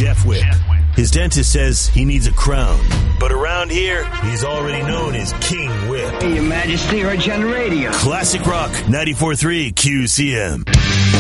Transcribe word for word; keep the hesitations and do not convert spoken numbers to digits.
Jeff Whip. His dentist says he needs a crown, but around here, he's already known as King Whip. Hey, Your Majesty, Urgent Radio. Classic Rock, ninety-four point three Q C M.